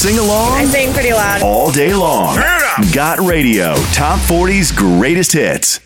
sing along? I sing pretty loud. All day long. Got Radio, Top 40's greatest hits.